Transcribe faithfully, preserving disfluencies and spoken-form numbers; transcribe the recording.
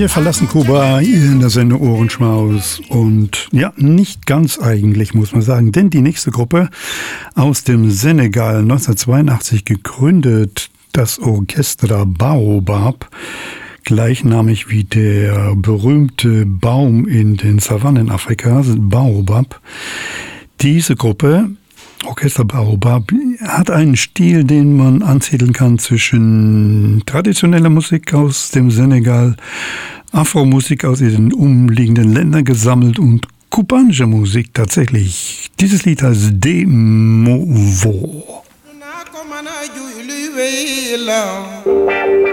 Wir verlassen Kuba hier in der Sendung Ohrenschmaus und ja, nicht ganz eigentlich, muss man sagen, denn die nächste Gruppe aus dem Senegal, neunzehnhundertzweiundachtzig gegründet, das Orchestra Baobab, gleichnamig wie der berühmte Baum in den Savannen Afrikas, Baobab. Diese Gruppe, Orchester Baobab, hat einen Stil, den man ansiedeln kann zwischen traditioneller Musik aus dem Senegal, Afromusik aus den umliegenden Ländern gesammelt und kubanische Musik tatsächlich. Dieses Lied heißt De Movo.